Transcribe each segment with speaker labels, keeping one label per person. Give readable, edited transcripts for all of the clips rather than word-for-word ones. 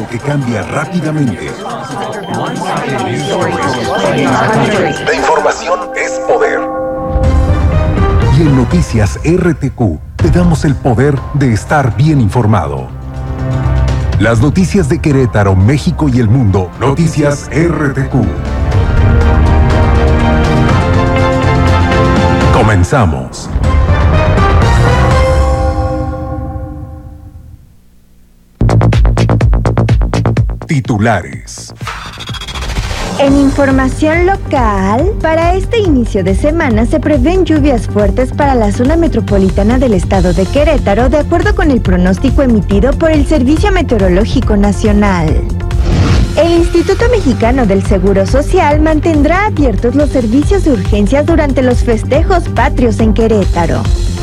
Speaker 1: mundo que cambia rápidamente. La información es poder. Y en Noticias RTQ te damos el poder de estar bien informado. Las noticias de Querétaro, México y el mundo. Noticias RTQ. Comenzamos. Titulares.
Speaker 2: En información local, para este inicio de semana se prevén lluvias fuertes para la zona metropolitana del estado de Querétaro, de acuerdo con el pronóstico emitido por el Servicio Meteorológico Nacional. El Instituto Mexicano del Seguro Social mantendrá abiertos los servicios de urgencias durante los festejos patrios en Querétaro.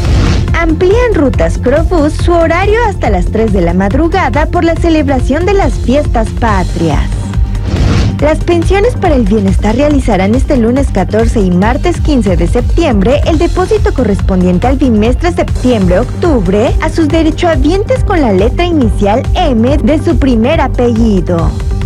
Speaker 2: Amplían rutas Crobús su horario hasta las 3 de la madrugada por la celebración de las fiestas patrias. Las pensiones para el bienestar realizarán este lunes 14 y martes 15 de septiembre el depósito correspondiente al bimestre septiembre-octubre a sus derechohabientes con la letra inicial M de su primer apellido.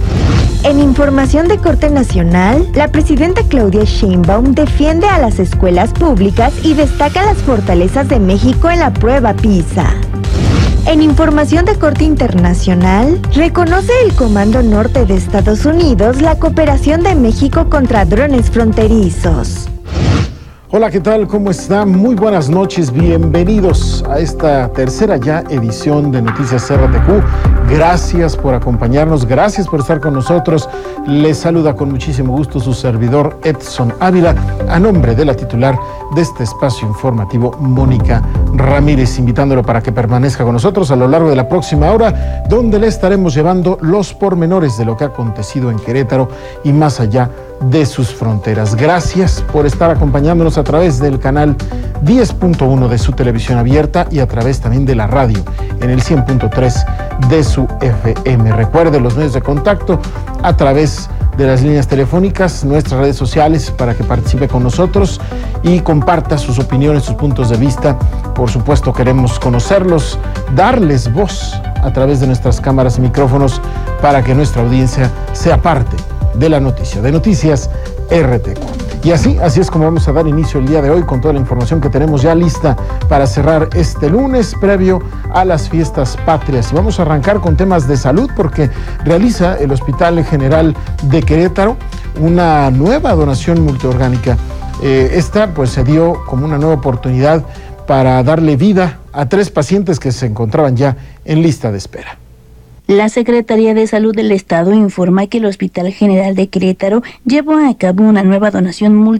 Speaker 2: En información de corte nacional, la presidenta Claudia Sheinbaum defiende a las escuelas públicas y destaca las fortalezas de México en la prueba PISA. En información de corte internacional, reconoce el Comando Norte de Estados Unidos la cooperación de México contra drones fronterizos.
Speaker 3: Hola, ¿qué tal? ¿Cómo están? Muy buenas noches, bienvenidos a esta tercera ya edición de Noticias RTQ. Gracias por acompañarnos, gracias por estar con nosotros. Les saluda con muchísimo gusto su servidor Edson Ávila, a nombre de la titular de este espacio informativo, Mónica Ramírez, invitándolo para que permanezca con nosotros a lo largo de la próxima hora, donde le estaremos llevando los pormenores de lo que ha acontecido en Querétaro y más allá de sus fronteras. Gracias por estar acompañándonos a través del canal 10.1 de su televisión abierta y a través también de la radio en el 100.3 de su FM. Recuerde los medios de contacto a través de las líneas telefónicas, nuestras redes sociales, para que participe con nosotros y comparta sus opiniones, sus puntos de vista. Por supuesto, queremos conocerlos, darles voz a través de nuestras cámaras y micrófonos para que nuestra audiencia sea parte de la noticia, de Noticias RTQ. Y así es como vamos a dar inicio el día de hoy con toda la información que tenemos ya lista para cerrar este lunes previo a las fiestas patrias. Y vamos a arrancar con temas de salud porque realiza el Hospital General de Querétaro una nueva donación multiorgánica. Esta pues se dio como una nueva oportunidad para darle vida a 3 pacientes que se encontraban ya en lista de espera.
Speaker 4: La Secretaría de Salud del Estado informa que el Hospital General de Querétaro llevó a cabo una nueva donación